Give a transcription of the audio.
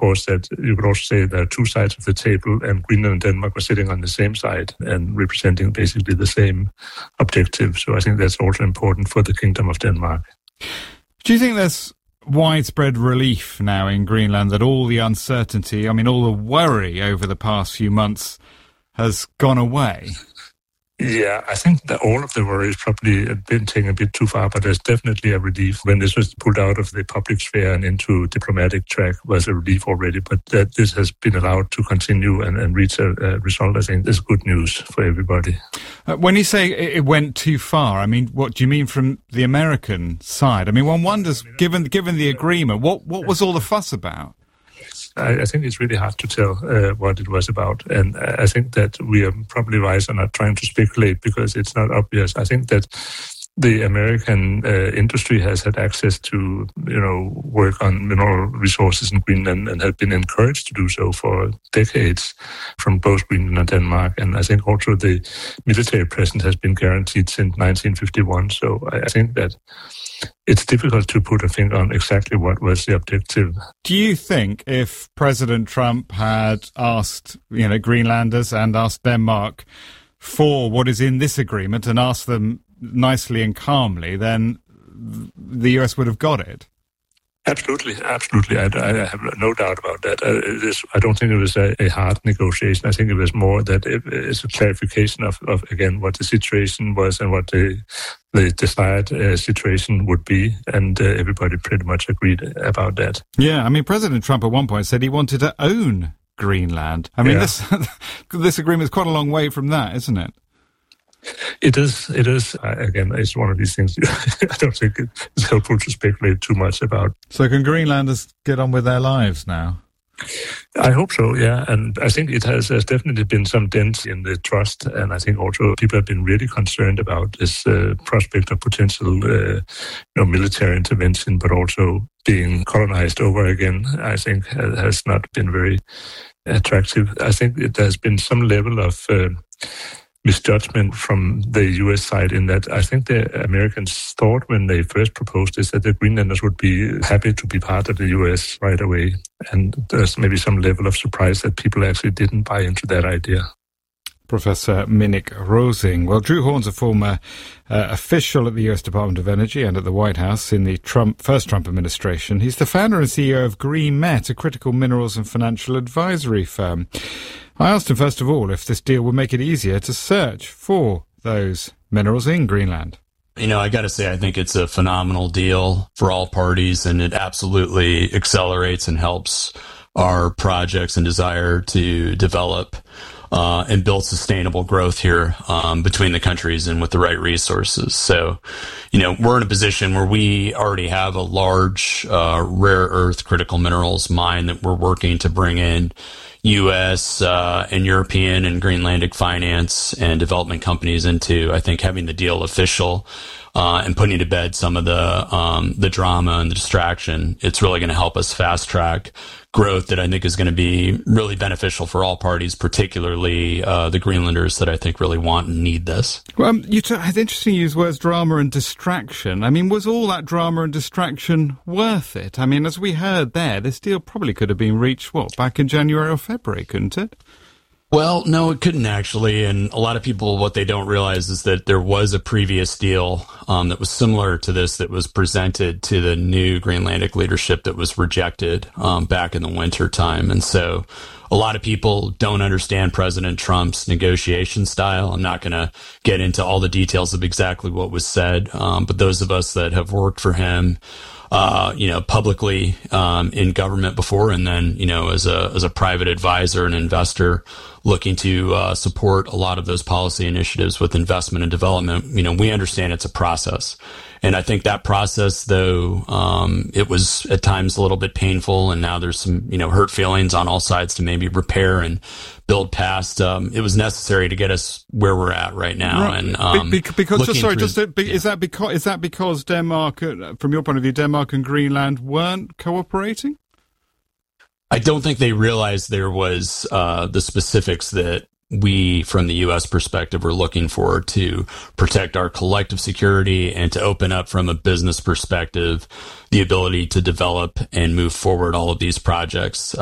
course, that you could also say there are two sides of the table, and Greenland and Denmark were sitting on the same side and representing basically the same objective. So I think that's also important for the Kingdom of Denmark. Do you think there's widespread relief now in Greenland that all the uncertainty, all the worry over the past few months has gone away? Yeah, I think that all of the worry is probably been taken a bit too far, but there's definitely a relief. When this was pulled out of the public sphere and into diplomatic track was a relief already, but that this has been allowed to continue and reach a result, I think is good news for everybody. When you say it went too far, what do you mean from the American side? One wonders, given the agreement, what was all the fuss about? I think it's really hard to tell what it was about. And I think that we are probably wise on not trying to speculate because it's not obvious. I think that the American industry has had access to, work on mineral resources in Greenland and have been encouraged to do so for decades from both Greenland and Denmark. And I think also the military presence has been guaranteed since 1951. So I think that it's difficult to put a finger on exactly what was the objective. Do you think if President Trump had asked, Greenlanders and asked Denmark for what is in this agreement and asked them nicely and calmly, then the US would have got it? Absolutely. I have no doubt about that. I don't think it was a hard negotiation. I think it was more that it's a clarification of again, what the situation was and what the desired situation would be. And everybody pretty much agreed about that. Yeah, President Trump at one point said he wanted to own Greenland. This agreement is quite a long way from that, isn't it? It is. Again, it's one of these things I don't think it's helpful to speculate too much about. So can Greenlanders get on with their lives now? I hope so, yeah. And I think there's definitely been some dent in the trust. And I think also people have been really concerned about this prospect of potential military intervention, but also being colonized over again, I think has not been very attractive. I think there's been some level of misjudgment from the US side in that I think the Americans thought when they first proposed this that the Greenlanders would be happy to be part of the US right away. And there's maybe some level of surprise that people actually didn't buy into that idea. Professor Minik Rosing. Well, Drew Horn's a former official at the US Department of Energy and at the White House in the first Trump administration. He's the founder and CEO of GreenMet, a critical minerals and financial advisory firm. I asked him, first of all, if this deal would make it easier to search for those minerals in Greenland. I got to say, I think it's a phenomenal deal for all parties, and it absolutely accelerates and helps our projects and desire to develop and build sustainable growth here between the countries and with the right resources. So, we're in a position where we already have a large rare earth critical minerals mine that we're working to bring in U.S. And European and Greenlandic finance and development companies into. I think having the deal official and putting to bed some of the drama and the distraction, it's really going to help us fast track growth that I think is going to be really beneficial for all parties, particularly the Greenlanders that I think really want and need this. Well, it's interesting you use words drama and distraction. Was all that drama and distraction worth it? As we heard there, this deal probably could have been reached, back in January or February, couldn't it? Well, no, it couldn't actually. And a lot of people, what they don't realize is that there was a previous deal that was similar to this that was presented to the new Greenlandic leadership that was rejected back in the winter time. And so a lot of people don't understand President Trump's negotiation style. I'm not going to get into all the details of exactly what was said, but those of us that have worked for him publicly in government before, and then as a private advisor and investor looking to support a lot of those policy initiatives with investment and development, we understand it's a process. And I think that process, though, it was at times a little bit painful, and now there's some, hurt feelings on all sides to maybe repair and build past. It was necessary to get us where we're at right now. Right. And is that because Denmark, from your point of view, Denmark and Greenland weren't cooperating? I don't think they realized there was the specifics that we, from the U.S. perspective, are looking for to protect our collective security and to open up, from a business perspective, the ability to develop and move forward all of these projects